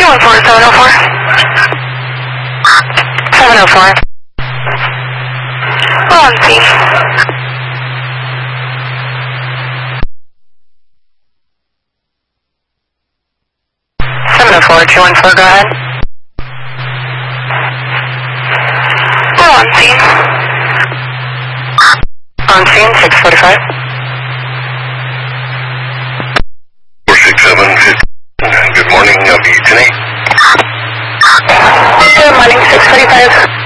214, 704. 704. On scene. 704, 214, go ahead. We're on scene. On scene, 645. 467, good morning, Beatty. Good morning, 645.